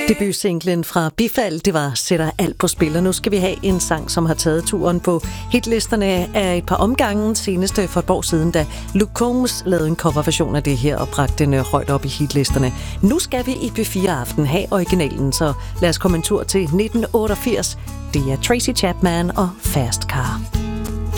Debutsinglen fra Bifald, det var Sætter alt på spil, og nu skal vi have en sang, som har taget turen på hitlisterne af et par omgange. Seneste for et år siden, da Luke Combs lavede en coverversion af det her og bragte den højt op i hitlisterne. Nu skal vi i P4 Aften have originalen, så lad os komme en tur til 1988. Det er Tracy Chapman og Fast Car.